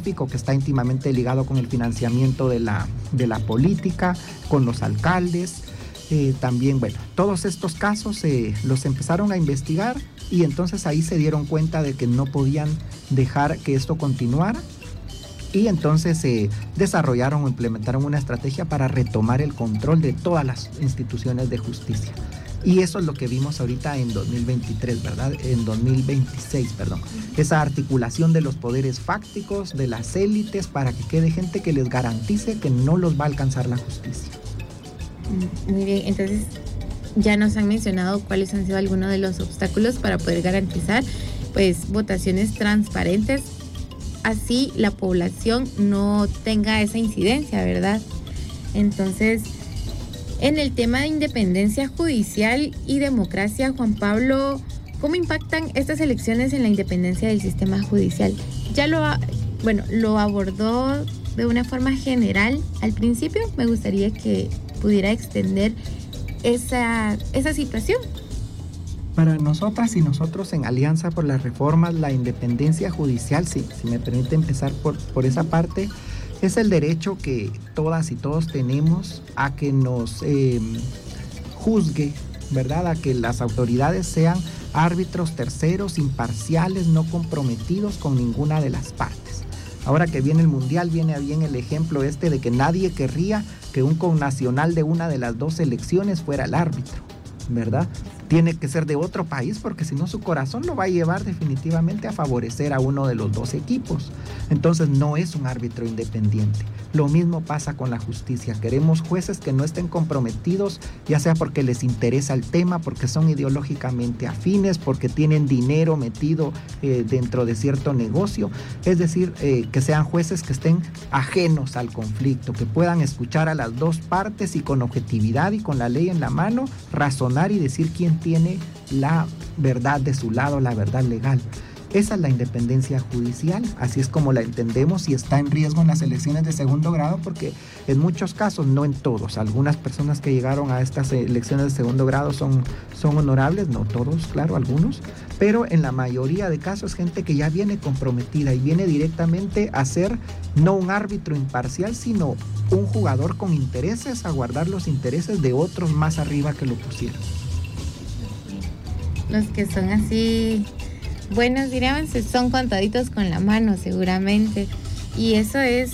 típico que está íntimamente ligado con el financiamiento de la política, con los alcaldes. También, bueno, todos estos casos los empezaron a investigar y entonces ahí se dieron cuenta de que no podían dejar que esto continuara y entonces desarrollaron o implementaron una estrategia para retomar el control de todas las instituciones de justicia. Y eso es lo que vimos ahorita en 2023, ¿verdad? En 2026, perdón. Esa articulación de los poderes fácticos, de las élites, para que quede gente que les garantice que no los va a alcanzar la justicia. Muy bien, entonces ya nos han mencionado cuáles han sido algunos de los obstáculos para poder garantizar pues votaciones transparentes, así la población no tenga esa incidencia, ¿verdad? Entonces, en el tema de independencia judicial y democracia, Juan Pablo, ¿cómo impactan estas elecciones en la independencia del sistema judicial? Ya lo abordó de una forma general al principio. Me gustaría que pudiera extender esa situación. Para nosotras y nosotros en Alianza por las Reformas, la independencia judicial, si me permite empezar por esa parte, es el derecho que todas y todos tenemos a que nos juzgue, ¿verdad? A que las autoridades sean árbitros terceros, imparciales, no comprometidos con ninguna de las partes. Ahora que viene el Mundial, viene a bien el ejemplo de que nadie querría que un connacional de una de las dos selecciones fuera el árbitro, ¿verdad? Tiene que ser de otro país porque si no su corazón lo va a llevar definitivamente a favorecer a uno de los dos equipos. Entonces no es un árbitro independiente. Lo mismo pasa con la justicia. Queremos jueces que no estén comprometidos, ya sea porque les interesa el tema, porque son ideológicamente afines, porque tienen dinero metido dentro de cierto negocio. Es decir, que sean jueces que estén ajenos al conflicto, que puedan escuchar a las dos partes y con objetividad y con la ley en la mano, razonar y decir quién tiene la verdad de su lado, la verdad legal. Esa es la independencia judicial, así es como la entendemos y está en riesgo en las elecciones de segundo grado porque en muchos casos, no en todos, algunas personas que llegaron a estas elecciones de segundo grado son honorables, no todos, claro, algunos, pero en la mayoría de casos gente que ya viene comprometida y viene directamente a ser no un árbitro imparcial, sino un jugador con intereses, a guardar los intereses de otros más arriba que lo pusieron. Los que son así buenos, diríamos, son contaditos con la mano seguramente, y eso es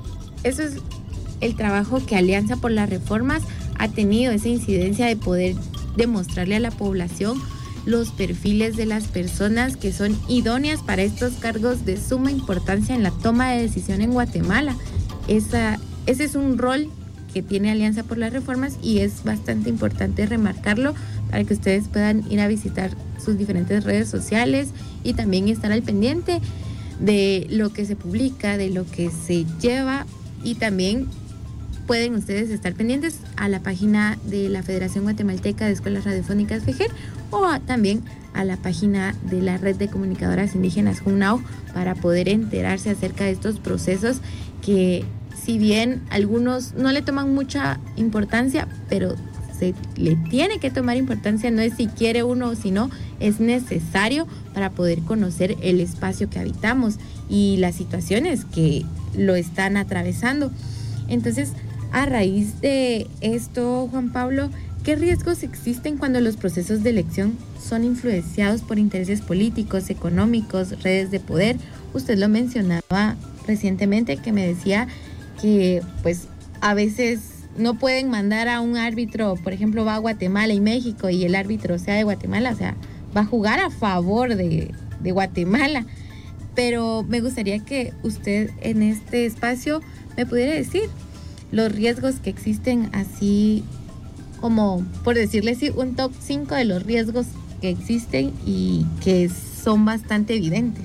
el trabajo que Alianza por las Reformas ha tenido, esa incidencia de poder demostrarle a la población los perfiles de las personas que son idóneas para estos cargos de suma importancia en la toma de decisión en Guatemala. Ese es un rol que tiene Alianza por las Reformas y es bastante importante remarcarlo para que ustedes puedan ir a visitar sus diferentes redes sociales y también estar al pendiente de lo que se publica, de lo que se lleva, y también pueden ustedes estar pendientes a la página de la Federación Guatemalteca de Escuelas Radiofónicas FEGER o también a la página de la Red de Comunicadoras Indígenas JUNAO para poder enterarse acerca de estos procesos que, si bien algunos no le toman mucha importancia, pero se le tiene que tomar importancia, no es si quiere uno o si no, es necesario para poder conocer el espacio que habitamos y las situaciones que lo están atravesando. Entonces, a raíz de esto, Juan Pablo, ¿qué riesgos existen cuando los procesos de elección son influenciados por intereses políticos, económicos, redes de poder? Usted lo mencionaba recientemente, que me decía que pues a veces no pueden mandar a un árbitro, por ejemplo, va a Guatemala y México y el árbitro sea de Guatemala, o sea, va a jugar a favor de Guatemala. Pero me gustaría que usted en este espacio me pudiera decir los riesgos que existen, así como, por decirle así, un top 5 de los riesgos que existen y que son bastante evidentes.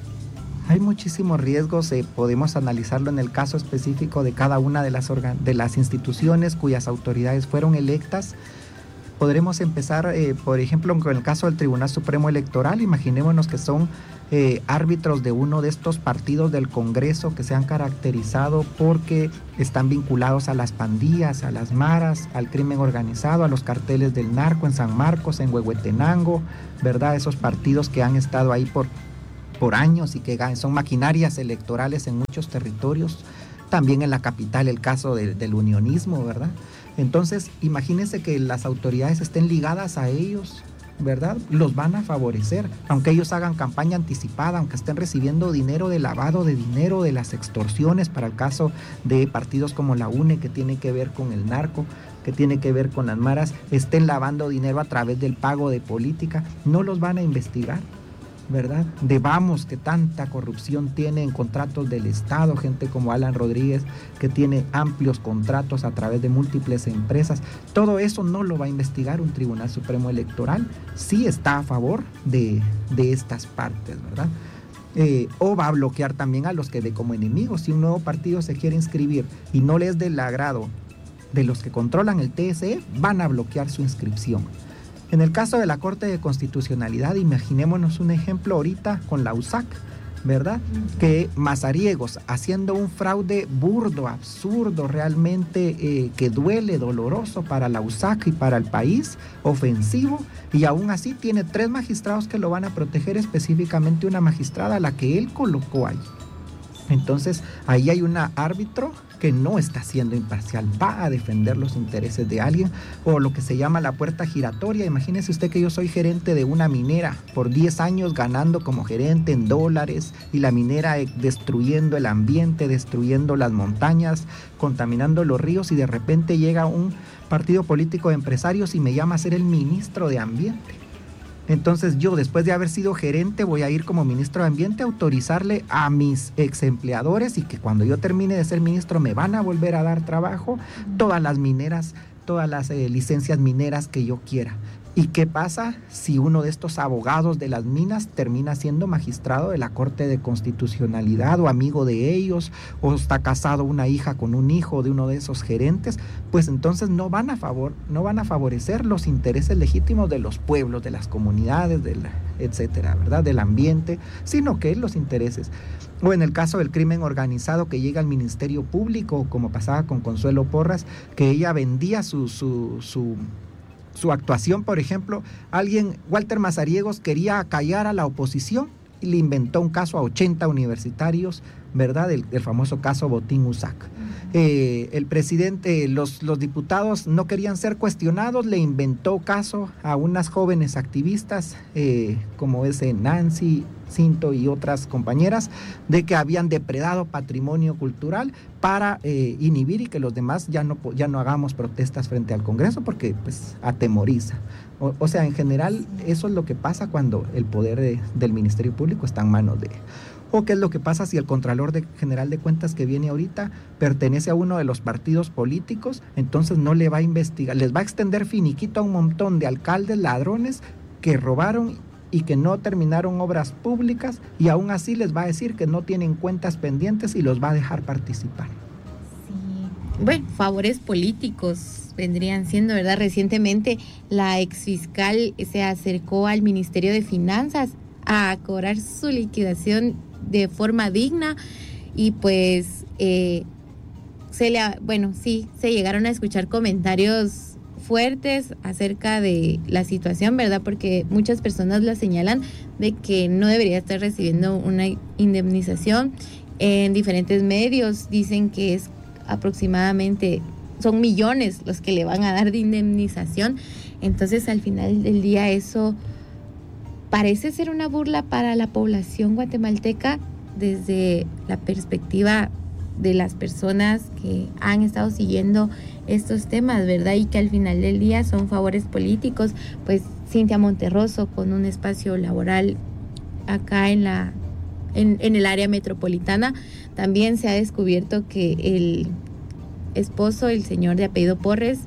Hay muchísimos riesgos, podemos analizarlo en el caso específico de cada una de las instituciones cuyas autoridades fueron electas. Podremos empezar, por ejemplo, con el caso del Tribunal Supremo Electoral. Imaginémonos que son árbitros de uno de estos partidos del Congreso que se han caracterizado porque están vinculados a las pandillas, a las maras, al crimen organizado, a los carteles del narco en San Marcos, en Huehuetenango, ¿verdad? Esos partidos que han estado ahí por por años y que son maquinarias electorales en muchos territorios, también en la capital el caso del unionismo, ¿verdad? Entonces, imagínense que las autoridades estén ligadas a ellos, ¿verdad? Los van a favorecer, aunque ellos hagan campaña anticipada, aunque estén recibiendo dinero de lavado de dinero, de las extorsiones, para el caso de partidos como la UNE, que tiene que ver con el narco, que tiene que ver con las maras, estén lavando dinero a través del pago de política, no los van a investigar, ¿verdad? De Vamos, que tanta corrupción tiene en contratos del Estado, gente como Alan Rodríguez, que tiene amplios contratos a través de múltiples empresas. Todo eso no lo va a investigar un Tribunal Supremo Electoral. Sí está a favor de estas partes, ¿verdad? O va a bloquear también a los que ve como enemigos. Si un nuevo partido se quiere inscribir y no les es del agrado de los que controlan el TSE, van a bloquear su inscripción. En el caso de la Corte de Constitucionalidad, imaginémonos un ejemplo ahorita con la USAC, ¿verdad? Que Mazariegos, haciendo un fraude burdo, absurdo, realmente que duele, doloroso para la USAC y para el país, ofensivo, y aún así tiene 3 magistrados que lo van a proteger, específicamente una magistrada a la que él colocó ahí. Entonces, ahí hay una árbitro que no está siendo imparcial, va a defender los intereses de alguien, o lo que se llama la puerta giratoria. Imagínese usted que yo soy gerente de una minera por 10 años ganando como gerente en dólares, y la minera destruyendo el ambiente, destruyendo las montañas, contaminando los ríos, y de repente llega un partido político de empresarios y me llama a ser el ministro de Ambiente. Entonces yo, después de haber sido gerente, voy a ir como ministro de Ambiente a autorizarle a mis ex empleadores, y que cuando yo termine de ser ministro me van a volver a dar trabajo, todas las mineras, todas las licencias mineras que yo quiera. ¿Y qué pasa si uno de estos abogados de las minas termina siendo magistrado de la Corte de Constitucionalidad, o amigo de ellos, o está casado una hija con un hijo de uno de esos gerentes? Pues entonces no van a favorecer los intereses legítimos de los pueblos, de las comunidades, etcétera, ¿verdad? Del ambiente, sino que los intereses. O en el caso del crimen organizado, que llega al Ministerio Público, como pasaba con Consuelo Porras, que ella vendía su actuación. Por ejemplo, Walter Mazariegos, quería callar a la oposición y le inventó un caso a 80 universitarios, ¿verdad? El famoso caso Botín USAC. El presidente, los diputados no querían ser cuestionados, le inventó caso a unas jóvenes activistas, como es Nancy Cinto y otras compañeras, de que habían depredado patrimonio cultural para inhibir y que los demás ya no hagamos protestas frente al Congreso, porque pues atemoriza. O sea, en general, eso es lo que pasa cuando el poder del Ministerio Público está en manos de... ¿O qué es lo que pasa si el Contralor General de Cuentas que viene ahorita pertenece a uno de los partidos políticos? Entonces no le va a investigar, les va a extender finiquito a un montón de alcaldes ladrones que robaron y que no terminaron obras públicas, y aún así les va a decir que no tienen cuentas pendientes y los va a dejar participar. Sí. Bueno, favores políticos vendrían siendo, ¿verdad? Recientemente la exfiscal se acercó al Ministerio de Finanzas a cobrar su liquidación de forma digna, y pues se llegaron a escuchar comentarios fuertes acerca de la situación, ¿verdad? Porque muchas personas la señalan de que no debería estar recibiendo una indemnización. En diferentes medios dicen que es aproximadamente, son millones los que le van a dar de indemnización. Entonces, al final del día, eso parece ser una burla para la población guatemalteca desde la perspectiva de las personas que han estado siguiendo estos temas, ¿verdad? Y que al final del día son favores políticos. Pues Cintia Monterroso, con un espacio laboral acá en el área metropolitana, también se ha descubierto que el esposo, el señor de apellido Porres,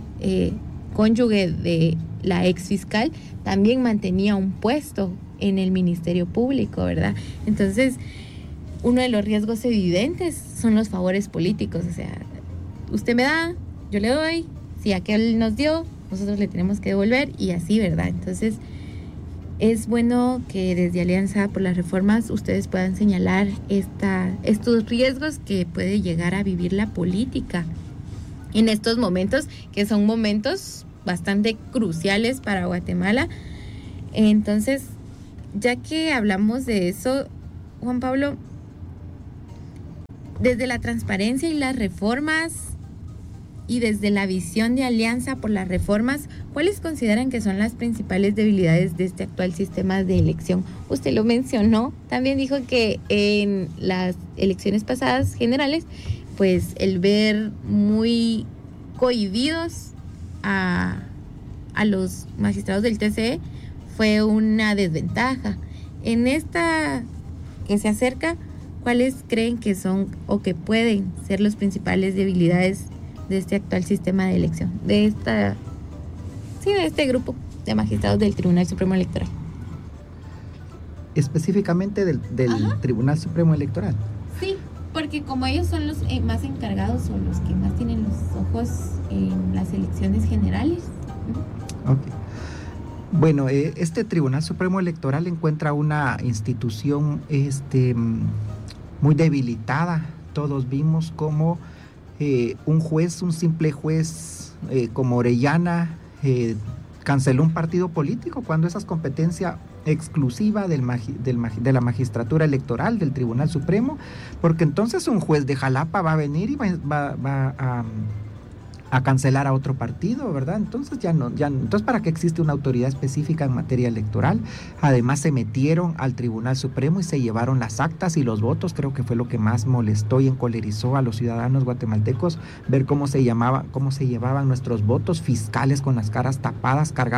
cónyuge de la ex fiscal, también mantenía un puesto en el Ministerio Público, ¿verdad? Entonces, uno de los riesgos evidentes son los favores políticos. O sea, usted me da, yo le doy, si aquel nos dio, nosotros le tenemos que devolver, y así, ¿verdad? Entonces, es bueno que desde Alianza por las Reformas ustedes puedan señalar estos riesgos que puede llegar a vivir la política en estos momentos, que son momentos bastante cruciales para Guatemala. Entonces, ya que hablamos de eso, Juan Pablo, desde la transparencia y las reformas y desde la visión de Alianza por las Reformas, ¿cuáles consideran que son las principales debilidades de este actual sistema de elección? Usted lo mencionó, también dijo que en las elecciones pasadas generales, pues el ver muy cohibidos a los magistrados del TCE fue una desventaja. En esta que se acerca, ¿cuáles creen que son o que pueden ser las principales debilidades de este actual sistema de elección, de este grupo de magistrados del Tribunal Supremo Electoral? Específicamente del Tribunal Supremo Electoral. Sí, porque como ellos son los más encargados o los que más tienen los ojos en las elecciones generales. Ok. Bueno, este Tribunal Supremo Electoral encuentra una institución muy debilitada. Todos vimos cómo un simple juez como Orellana canceló un partido político cuando esa es competencia exclusiva de la magistratura electoral del Tribunal Supremo, porque entonces un juez de Jalapa va a venir y va a cancelar a otro partido, ¿verdad? Entonces entonces ¿para qué existe una autoridad específica en materia electoral? Además se metieron al Tribunal Supremo y se llevaron las actas y los votos. Creo que fue lo que más molestó y encolerizó a los ciudadanos guatemaltecos, ver cómo se llevaban nuestros votos, fiscales con las caras tapadas, cargando